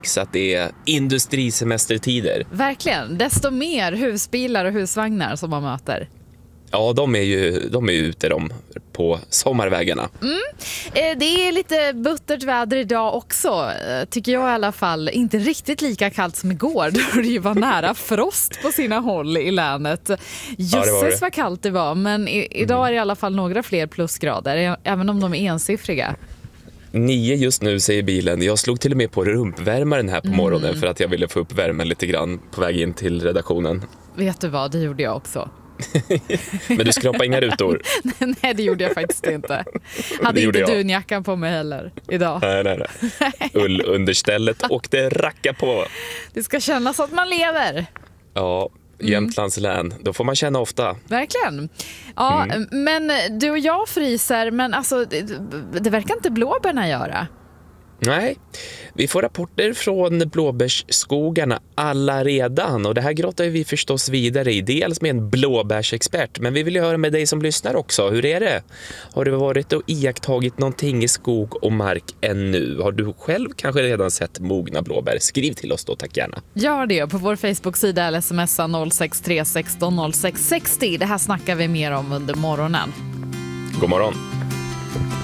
så att det är industrisemestertider. Verkligen, desto mer husbilar och husvagnar som man möter. Ja, de är ju ute på sommarvägarna. Det är lite buttert väder idag också, tycker jag i alla fall. Inte riktigt lika kallt som igår, då det ju var nära frost på sina håll i länet. Jösses vad kallt det var, men idag är det i alla fall några fler plusgrader, även om de är ensiffriga. 9 just nu, säger bilen. Jag slog till och med på rumpvärmaren här på morgonen för att jag ville få upp värmen lite grann på väg in till redaktionen. Vet du vad, det gjorde jag också. Men du skrapade inga rutor? Nej, det gjorde jag faktiskt inte. Hade inte dunjackan på mig heller idag. Nej. Ullunderstället åkte racka på. Det ska kännas att man lever. Ja, Jämtlands län. Då får man känna ofta. Verkligen. Ja, men du och jag fryser, men alltså, det verkar inte blåbärna göra. Nej, vi får rapporter från blåbärsskogarna alla redan, och det här grottar vi förstås vidare i, dels med en blåbärsexpert, men vi vill ju höra med dig som lyssnar också. Hur är det? Har du varit och iakttagit någonting i skog och mark ännu? Har du själv kanske redan sett mogna blåbär? Skriv till oss då, tack gärna. Gör det på vår Facebook-sida eller smsa 063 16 06 60. Det här snackar vi mer om under morgonen. God morgon.